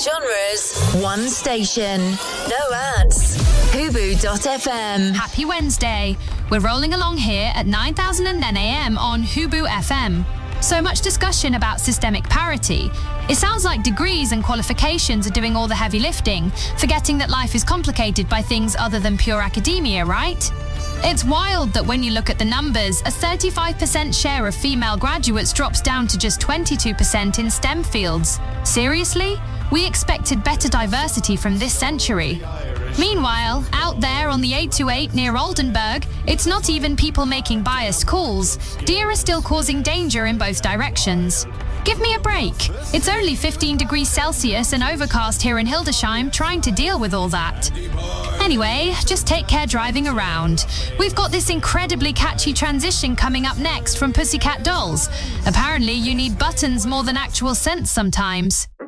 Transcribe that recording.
genres, one station. No ads. Hubu.fm. Happy Wednesday. We're rolling along here at 9,010 AM on Hubu FM. So much discussion about systemic parity. It sounds like degrees and qualifications are doing all the heavy lifting, forgetting that life is complicated by things other than pure academia, right? It's wild that when you look at the numbers, a 35% share of female graduates drops down to just 22% in STEM fields. Seriously? We expected better diversity from this century. Meanwhile, out there on the 828 near Oldenburg, it's not even people making biased calls. Deer are still causing danger in both directions. Give me a break. It's only 15 degrees Celsius and overcast here in Hildesheim, trying to deal with all that. Anyway, just take care driving around. We've got this incredibly catchy transition coming up next from Pussycat Dolls. Apparently you need buttons more than actual sense sometimes.